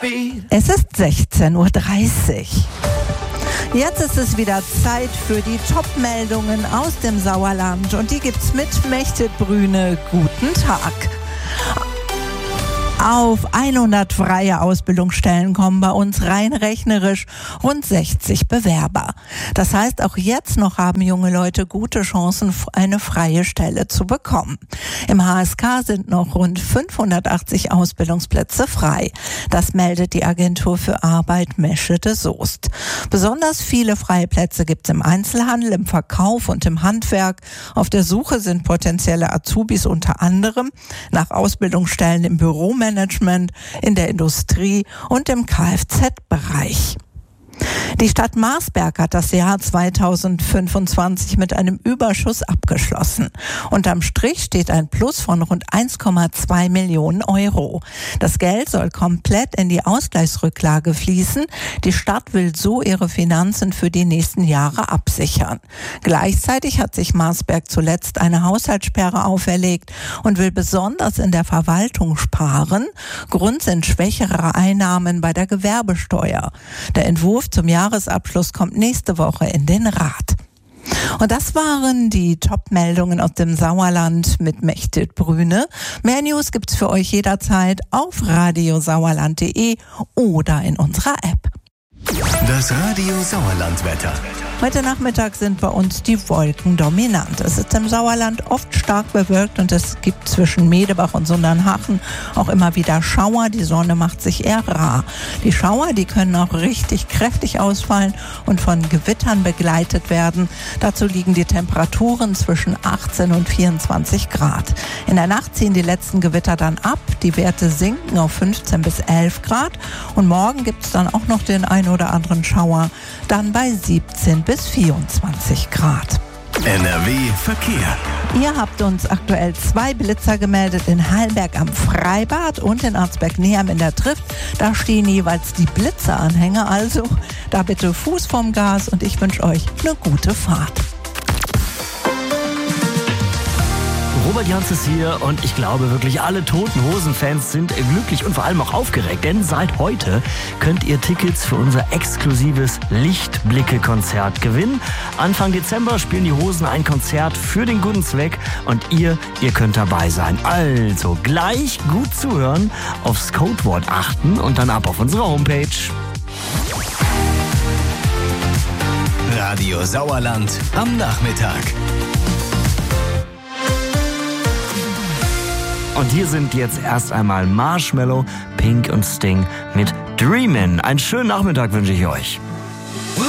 Es ist 16:30 Uhr. Jetzt ist es wieder Zeit für die Top-Meldungen aus dem Sauerland und die gibt's mit Mechthild Brüne. Guten Tag. Auf 100 freie Ausbildungsstellen kommen bei uns rein rechnerisch rund 60 Bewerber. Das heißt, auch jetzt noch haben junge Leute gute Chancen, eine freie Stelle zu bekommen. Im HSK sind noch rund 580 Ausbildungsplätze frei. Das meldet die Agentur für Arbeit Meschede-Soest. Besonders viele freie Plätze gibt es im Einzelhandel, im Verkauf und im Handwerk. Auf der Suche sind potenzielle Azubis unter anderem nach Ausbildungsstellen im Büromanagement, in der Industrie und im Kfz-Bereich. Die Stadt Marsberg hat das Jahr 2025 mit einem Überschuss abgeschlossen. Unterm Strich steht ein Plus von rund 1,2 Millionen Euro. Das Geld soll komplett in die Ausgleichsrücklage fließen. Die Stadt will so ihre Finanzen für die nächsten Jahre absichern. Gleichzeitig hat sich Marsberg zuletzt eine Haushaltssperre auferlegt und will besonders in der Verwaltung sparen. Grund sind schwächere Einnahmen bei der Gewerbesteuer. Der Entwurf zum Jahresabschluss kommt nächste Woche in den Rat. Und das waren die Top-Meldungen aus dem Sauerland mit Mechthild Brüne. Mehr News gibt's für euch jederzeit auf radiosauerland.de oder in unserer App. Das Radio Sauerland-Wetter. Heute Nachmittag sind bei uns die Wolken dominant. Es ist im Sauerland oft stark bewölkt und es gibt zwischen Medebach und Sundernhachen auch immer wieder Schauer. Die Sonne macht sich eher rar. Die Schauer, die können auch richtig kräftig ausfallen und von Gewittern begleitet werden. Dazu liegen die Temperaturen zwischen 18 und 24 Grad. In der Nacht ziehen die letzten Gewitter dann ab. Die Werte sinken auf 15 bis 11 Grad. Und morgen gibt es dann auch noch den ein oder anderen Schauer, dann bei 17 bis 24 Grad. NRW Verkehr. Ihr habt uns aktuell 2 Blitzer gemeldet in Hallberg am Freibad und in Arzberg-Neheim in der Trift. Da stehen jeweils die Blitzeranhänger, also da bitte Fuß vom Gas und ich wünsche euch eine gute Fahrt. Robert Jans ist hier und ich glaube wirklich alle Toten Hosen-Fans sind glücklich und vor allem auch aufgeregt, denn seit heute könnt ihr Tickets für unser exklusives Lichtblicke-Konzert gewinnen. Anfang Dezember spielen die Hosen ein Konzert für den guten Zweck und ihr könnt dabei sein. Also gleich gut zuhören, aufs Codewort achten und dann ab auf unsere Homepage. Radio Sauerland am Nachmittag. Und hier sind jetzt erst einmal Marshmello, Pink und Sting mit Dreamin'. Einen schönen Nachmittag wünsche ich euch.